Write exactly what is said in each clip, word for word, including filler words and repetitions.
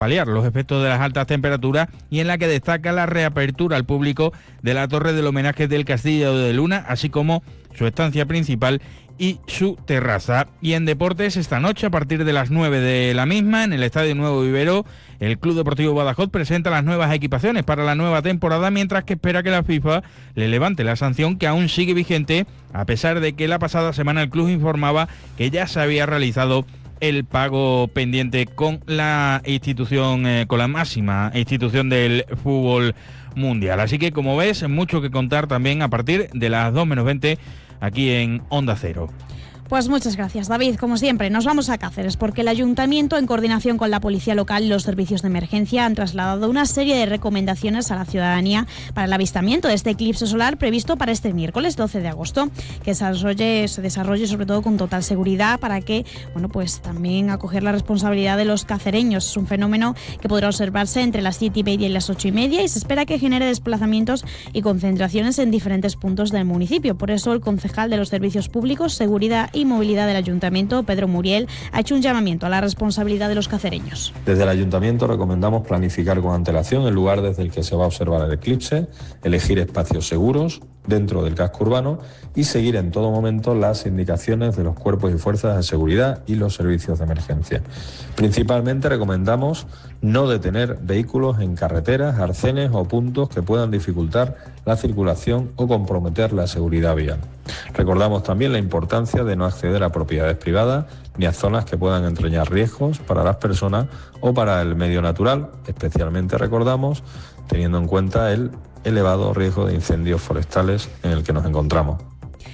paliar los efectos de las altas temperaturas y en la que destaca la reapertura al público de la Torre del Homenaje del Castillo de Luna, así como su estancia principal y su terraza. Y en deportes, esta noche a partir de las nueve de la misma, en el Estadio Nuevo Vivero, el Club Deportivo Badajoz presenta las nuevas equipaciones para la nueva temporada, mientras que espera que la FIFA le levante la sanción que aún sigue vigente, a pesar de que la pasada semana el club informaba que ya se había realizado el pago pendiente con la institución, eh, con la máxima institución del fútbol mundial. Así que, como ves, mucho que contar también a partir de las dos menos veinte aquí en Onda Cero. Pues muchas gracias, David. Como siempre, nos vamos a Cáceres porque el Ayuntamiento, en coordinación con la Policía Local y los servicios de emergencia, han trasladado una serie de recomendaciones a la ciudadanía para el avistamiento de este eclipse solar previsto para este miércoles doce de agosto, que se desarrolle, se desarrolle sobre todo con total seguridad para que, bueno, pues también acoger la responsabilidad de los cacereños. Es un fenómeno que podrá observarse entre las siete y media y las ocho y media y se espera que genere desplazamientos y concentraciones en diferentes puntos del municipio. Por eso, el concejal de los Servicios Públicos, Seguridad y Movilidad del Ayuntamiento, Pedro Muriel, ha hecho un llamamiento a la responsabilidad de los cacereños. Desde el Ayuntamiento recomendamos planificar con antelación el lugar desde el que se va a observar el eclipse, elegir espacios seguros dentro del casco urbano y seguir en todo momento las indicaciones de los cuerpos y fuerzas de seguridad y los servicios de emergencia. Principalmente recomendamos no detener vehículos en carreteras, arcenes o puntos que puedan dificultar la circulación o comprometer la seguridad vial. Recordamos también la importancia de no acceder a propiedades privadas ni a zonas que puedan entrañar riesgos para las personas o para el medio natural, especialmente recordamos teniendo en cuenta el elevado riesgo de incendios forestales en el que nos encontramos.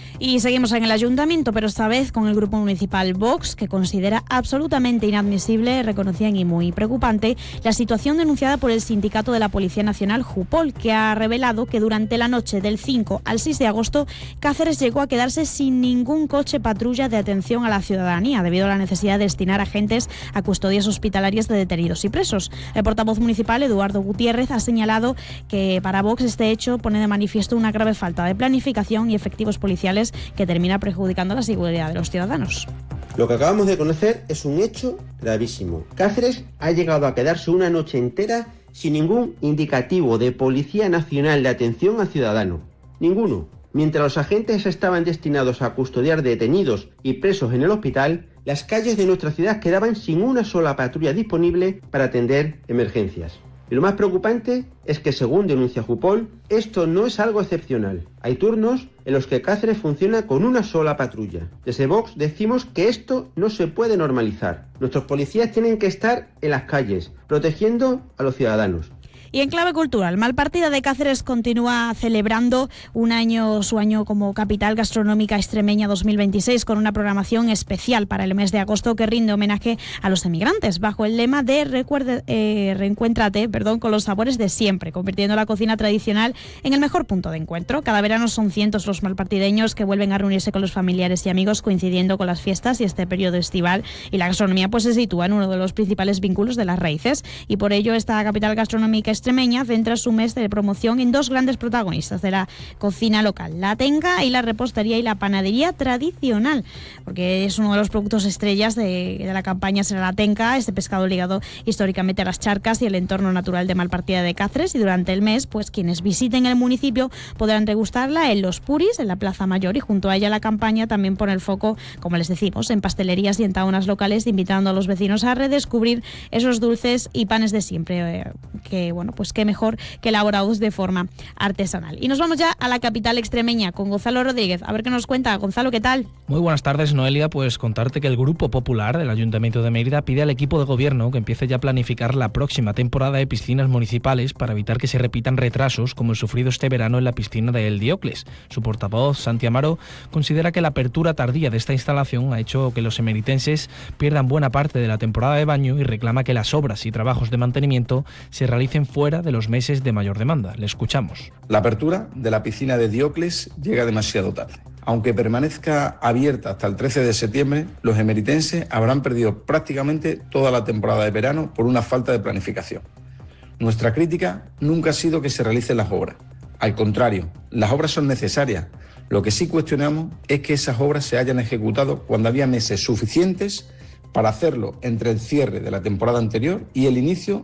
Y seguimos en el Ayuntamiento, pero esta vez con el Grupo Municipal Vox, que considera absolutamente inadmisible, reconocían y muy preocupante, la situación denunciada por el Sindicato de la Policía Nacional, Jupol, que ha revelado que durante la noche del cinco al seis de agosto, Cáceres llegó a quedarse sin ningún coche patrulla de atención a la ciudadanía, debido a la necesidad de destinar agentes a custodias hospitalarias de detenidos y presos. El portavoz municipal, Eduardo Gutiérrez, ha señalado que para Vox este hecho pone de manifiesto una grave falta de planificación y efectivos policiales que termina perjudicando la seguridad de los ciudadanos. Lo que acabamos de conocer es un hecho gravísimo. Cáceres ha llegado a quedarse una noche entera sin ningún indicativo de Policía Nacional de atención al ciudadano. Ninguno. Mientras los agentes estaban destinados a custodiar detenidos y presos en el hospital, las calles de nuestra ciudad quedaban sin una sola patrulla disponible para atender emergencias. Y lo más preocupante es que, según denuncia Jupol, esto no es algo excepcional. Hay turnos en los que Cáceres funciona con una sola patrulla. Desde Vox decimos que esto no se puede normalizar. Nuestros policías tienen que estar en las calles, protegiendo a los ciudadanos. Y en clave cultural, Malpartida de Cáceres continúa celebrando un año, su año como capital gastronómica extremeña dos mil veintiséis con una programación especial para el mes de agosto que rinde homenaje a los emigrantes bajo el lema de recuerde, eh, reencuéntrate perdón, con los sabores de siempre, convirtiendo la cocina tradicional en el mejor punto de encuentro. Cada verano son cientos los malpartideños que vuelven a reunirse con los familiares y amigos coincidiendo con las fiestas y este periodo estival, y la gastronomía pues se sitúa en uno de los principales vínculos de las raíces, y por ello esta capital gastronómica extremeña centra su mes de promoción en dos grandes protagonistas de la cocina local, la tenca y la repostería y la panadería tradicional, porque es uno de los productos estrellas de, de la campaña será la tenca, este pescado ligado históricamente a las charcas y el entorno natural de Malpartida de Cáceres, y durante el mes pues quienes visiten el municipio podrán degustarla en Los Puris, en la Plaza Mayor, y junto a ella la campaña también pone el foco, como les decimos, en pastelerías y en taunas locales, invitando a los vecinos a redescubrir esos dulces y panes de siempre, eh, que bueno, pues qué mejor que elaborados de forma artesanal. Y nos vamos ya a la capital extremeña con Gonzalo Rodríguez. A ver qué nos cuenta. Gonzalo, ¿qué tal? Muy buenas tardes, Noelia. Pues contarte que el Grupo Popular del Ayuntamiento de Mérida pide al equipo de gobierno que empiece ya a planificar la próxima temporada de piscinas municipales para evitar que se repitan retrasos como el sufrido este verano en la piscina de El Diocles. Su portavoz, Santi Amaro, considera que la apertura tardía de esta instalación ha hecho que los emeritenses pierdan buena parte de la temporada de baño y reclama que las obras y trabajos de mantenimiento se realicen fuera de los meses de mayor demanda. Le escuchamos. La apertura de la piscina de Diocles llega demasiado tarde. Aunque permanezca abierta hasta el trece de septiembre, los emeritenses habrán perdido prácticamente toda la temporada de verano por una falta de planificación. Nuestra crítica nunca ha sido que se realicen las obras. Al contrario, las obras son necesarias. Lo que sí cuestionamos es que esas obras se hayan ejecutado cuando había meses suficientes para hacerlo entre el cierre de la temporada anterior y el inicio